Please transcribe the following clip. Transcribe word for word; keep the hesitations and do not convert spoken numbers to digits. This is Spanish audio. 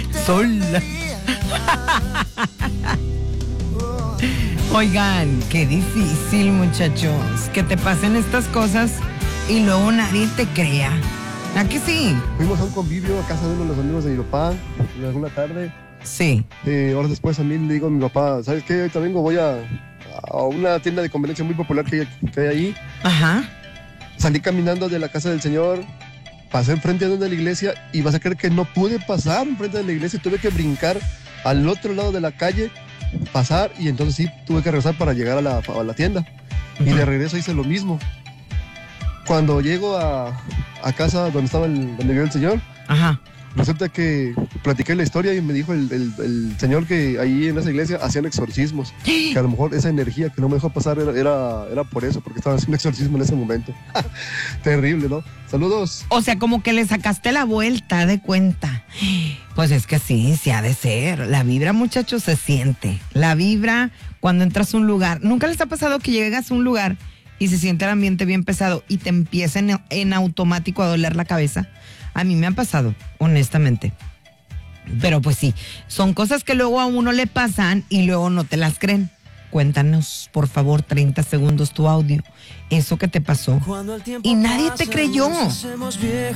Sola. Oigan, qué difícil, muchachos, que te pasen estas cosas y luego nadie te crea. ¿A que sí? Fuimos a un convivio a casa de uno de los amigos de mi papá, en alguna tarde. Sí. Eh, horas después a mí le digo a mi papá, ¿sabes qué? Ahorita vengo, voy a, a una tienda de conveniencia muy popular que hay, que hay ahí. Ajá. Salí caminando de la casa del señor, pasé enfrente de la iglesia y vas a creer que no pude pasar enfrente de la iglesia, tuve que brincar al otro lado de la calle, pasar y entonces sí, tuve que regresar para llegar a la, a la tienda. Uh-huh. Y de regreso hice lo mismo. Cuando llego a, a casa donde estaba el, donde vivió el señor, ajá, resulta que platiqué la historia y me dijo el, el, el señor que ahí en esa iglesia hacían exorcismos, que a lo mejor esa energía que no me dejó pasar era, era, era por eso, porque estaba haciendo exorcismo en ese momento. Terrible, ¿no? Saludos. O sea, como que le sacaste la vuelta de cuenta. Pues es que sí, sí ha de ser. La vibra, muchachos, se siente. La vibra cuando entras a un lugar. ¿Nunca les ha pasado que llegas a un lugar y se siente el ambiente bien pesado y te empieza en, en automático a doler la cabeza? A mí me ha pasado, honestamente. Pero pues sí, son cosas que luego a uno le pasan y luego no te las creen. Cuéntanos, por favor, treinta segundos tu audio. Eso que te pasó. Y nadie te creyó.